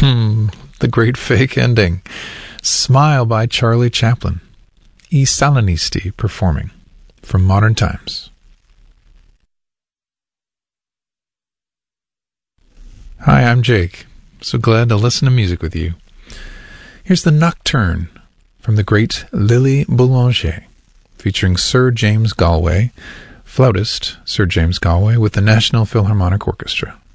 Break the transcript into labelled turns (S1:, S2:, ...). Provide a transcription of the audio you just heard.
S1: The great fake ending. Smile by Charlie Chaplin. I Salinisti performing from Modern Times. Hi, I'm Jake. So glad to listen to music with you. Here's the Nocturne from the great Lily Boulanger, featuring Sir James Galway, flautist Sir James Galway with the National Philharmonic Orchestra.